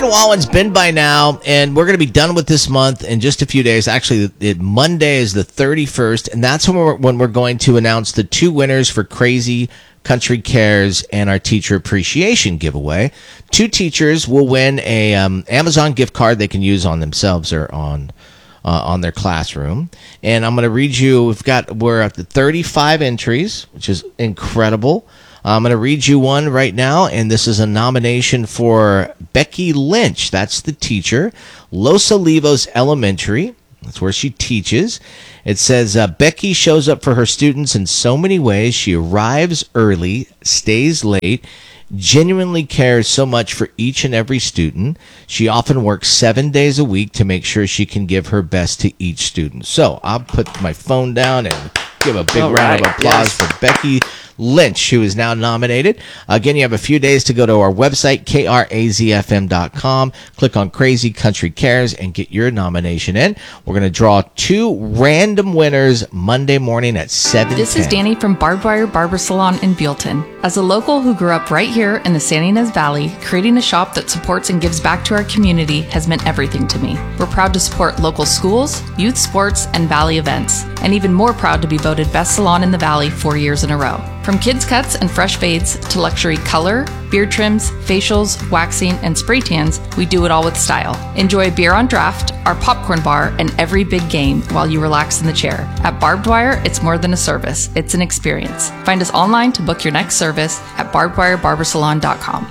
know how it's been by now, and we're going to be done with this month in just a few days. Actually, Monday is the 31st, and that's when we're going to announce the 2 winners for Crazy Country Cares and our teacher appreciation giveaway. 2 teachers will win a Amazon gift card they can use on themselves or on their classroom. And I'm going to read you, we're at the 35 entries, which is incredible. I'm going to read you one right now, and this is a nomination for Becky Lynch. That's the teacher. Los Olivos Elementary. That's where she teaches. It says, Becky shows up for her students in so many ways. She arrives early, stays late, genuinely cares so much for each and every student. She often works 7 days a week to make sure she can give her best to each student. So I'll put my phone down and give a big round of applause for Becky Lynch, who is now nominated. Again, you have a few days to go to our website, krazfm.com. Click on Crazy Country Cares and get your nomination in. We're going to draw 2 random winners Monday morning at 7:10. This is Danny from Barbed Wire Barber Salon in Buellton. As a local who grew up right here in the San Ynez Valley, creating a shop that supports and gives back to our community has meant everything to me. We're proud to support local schools, youth sports, and Valley events, and even more proud to be voted Best Salon in the Valley 4 years in a row. From kids cuts and fresh fades to luxury color, beard trims, facials, waxing, and spray tans, we do it all with style. Enjoy beer on draft, our popcorn bar, and every big game while you relax in the chair. At Barbed Wire, it's more than a service, it's an experience. Find us online to book your next service at barbedwirebarbersalon.com.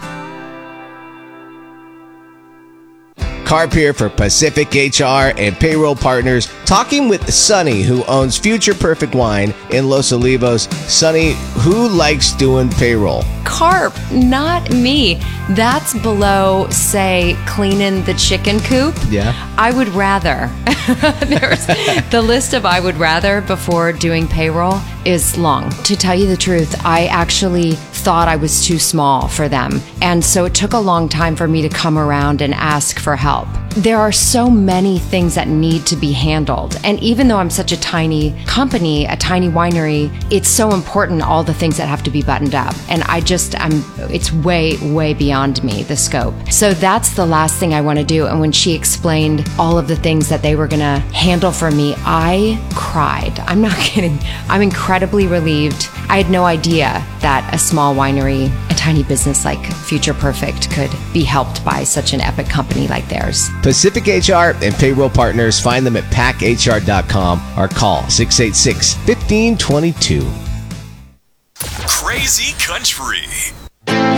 Carp here for Pacific HR and Payroll Partners, talking with Sonny, who owns Future Perfect Wine in Los Olivos. Sonny, who likes doing payroll? Carp, not me. That's below, say, cleaning the chicken coop. Yeah. I would rather. There's the list of I would rather before doing payroll is long. To tell you the truth, I actually thought I was too small for them. And so it took a long time for me to come around and ask for help. There are so many things that need to be handled. And even though I'm such a tiny company, a tiny winery, it's so important, all the things that have to be buttoned up. And it's way, way beyond me, the scope. So that's the last thing I want to do. And when she explained all of the things that they were going to handle for me, I cried. I'm not kidding. I'm incredibly relieved. I had no idea that a small winery, a tiny business like Future Perfect could be helped by such an epic company like theirs. Pacific HR and Payroll Partners. Find them at packhr.com or call 686-1522. Crazy Country.